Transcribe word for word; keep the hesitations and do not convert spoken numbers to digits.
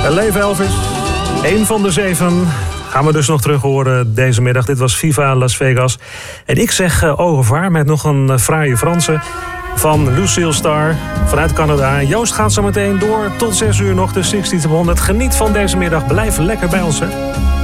Leef Elvis, één van de zeven. Gaan we dus nog terug horen deze middag. Dit was Viva Las Vegas. En ik zeg uh, au revoir met nog een uh, fraaie Franse van Lucille Star vanuit Canada. Joost gaat zo meteen door tot zes uur nog de zestigste honderd. Geniet van deze middag. Blijf lekker bij ons, hè.